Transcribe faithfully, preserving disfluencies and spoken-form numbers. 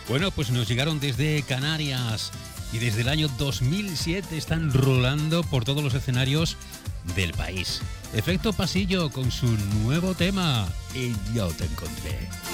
Bueno, pues nos llegaron desde Canarias y desde el año dos mil siete están rolando por todos los escenarios del país. Efecto Pasillo con su nuevo tema, Y yo te encontré.